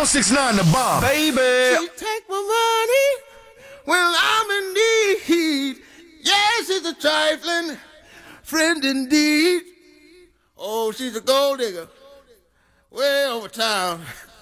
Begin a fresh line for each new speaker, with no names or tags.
1069 The Bomb. Baby.
She take my money when I'm in need. Yes, she's a trifling friend indeed. Oh, she's a gold digger way over town.